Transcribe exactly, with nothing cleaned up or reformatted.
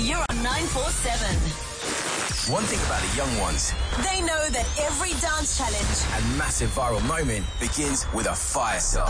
You're on nine four seven. One thing about the young ones, They know that every dance challenge and massive viral moment begins with a fire song.